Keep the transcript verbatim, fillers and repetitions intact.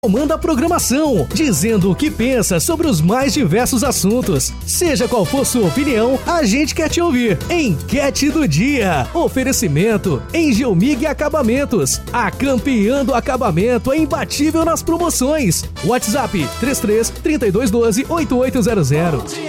Comanda a programação, dizendo o que pensa sobre os mais diversos assuntos. Seja qual for sua opinião, a gente quer te ouvir. Enquete do dia. Oferecimento Engelmig Acabamentos. A campeã do acabamento é imbatível nas promoções. WhatsApp três três, trinta e dois, doze, oitenta e oito zero zero.